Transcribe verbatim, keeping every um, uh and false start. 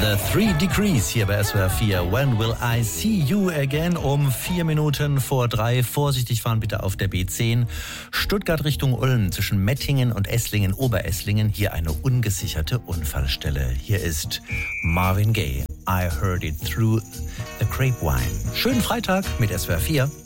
The Three Degrees hier bei S W R vier. When will I see you again? Um vier Minuten vor drei. Vorsichtig fahren bitte auf der B zehn. Stuttgart Richtung Ulm zwischen Mettingen und Esslingen, Oberesslingen. Hier eine ungesicherte Unfallstelle. Hier ist Marvin Gaye. I heard it through the grapevine. Schönen Freitag mit S W R vier.